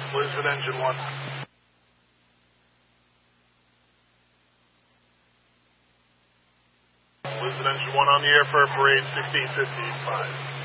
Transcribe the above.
Blizzard engine 1. Blizzard engine 1 on the air for parade 1655.